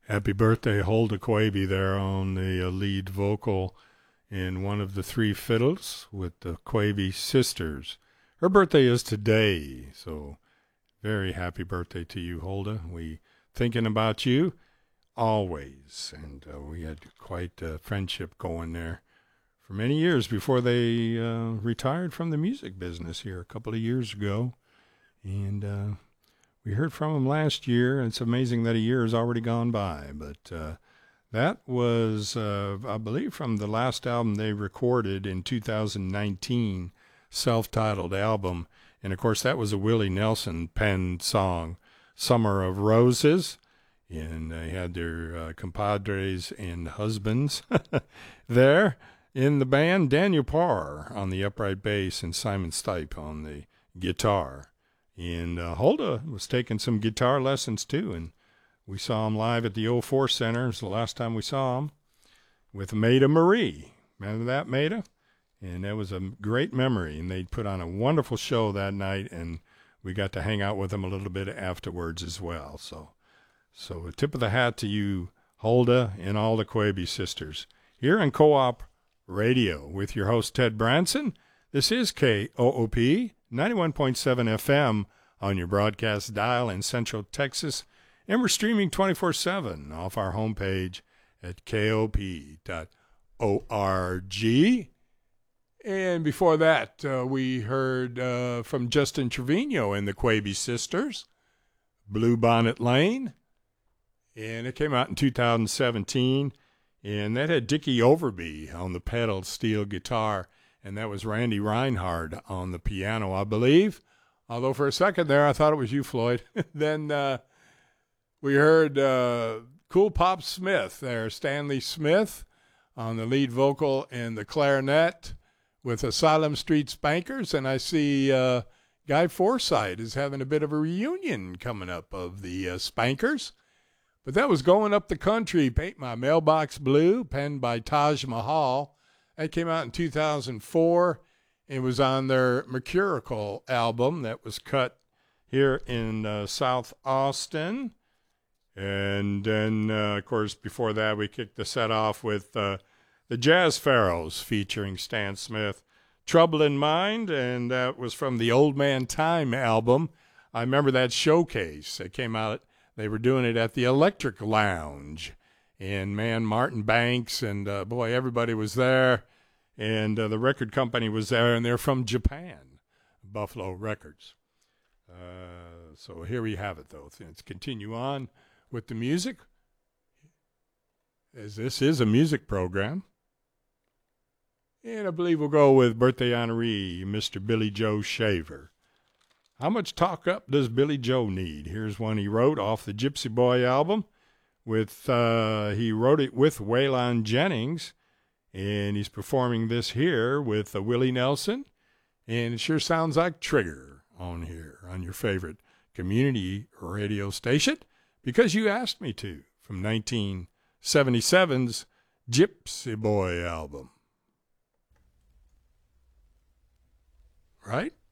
Happy birthday, Hulda Quavy there on the lead vocal in one of the three fiddles with the Quavy sisters. Her birthday is today, so very happy birthday to you, Hulda. We thinking about you always, and we had quite a friendship going there for many years before they retired from the music business here a couple of years ago, and we heard from him last year. It's amazing that a year has already gone by, but that was, I believe, from the last album they recorded in 2019, self-titled album. And, of course, that was a Willie Nelson penned song, Summer of Roses. And they had their compadres and husbands there in the band. Daniel Parr on the upright bass and Simon Stipe on the guitar. And Hulda was taking some guitar lessons, too, and we saw him live at the 04 Center. It was the last time we saw him with Maida Marie. Remember that, Maida? And that was a great memory, and they put on a wonderful show that night, and we got to hang out with them a little bit afterwards as well. So a tip of the hat to you, Hulda, and all the Quavy sisters. Here on Co-op Radio with your host, Ted Branson. This is KOOP 91.7 FM on your broadcast dial in Central Texas, and we're streaming 24/7 off our homepage at KOP.org. And before that, we heard from Justin Trevino and the Quavy Sisters, Blue Bonnet Lane, and it came out in 2017, and that had Dickie Overby on the pedal steel guitar, and that was Randy Reinhard on the piano, I believe. Although for a second there, I thought it was you, Floyd. Then we heard Cool Pop Smith there, Stanley Smith on the lead vocal and the clarinet with Asylum Street Spankers. And I see Guy Forsythe is having a bit of a reunion coming up of the Spankers. But that was Going Up the Country, Paint My Mailbox Blue, penned by Taj Mahal. That came out in 2004. It was on their Mercurical album that was cut here in South Austin. And then, of course, before that, we kicked the set off with the Jazz Pharaohs featuring Stan Smith, Trouble in Mind, and that was from the Old Man Time album. I remember that showcase. It came out, they were doing it at the Electric Lounge. And, man, Martin Banks and, boy, everybody was there. And the record company was there, and they're from Japan, Buffalo Records. So here we have it, though. Let's continue on with the music, as this is a music program. And I believe we'll go with birthday honoree, Mr. Billy Joe Shaver. How much talk up does Billy Joe need? Here's one he wrote off the Gypsy Boy album. He wrote it with Waylon Jennings, and he's performing this here with Willie Nelson, and it sure sounds like Trigger on here on your favorite community radio station, because you asked me to, from 1977's Gypsy Boy album. Right?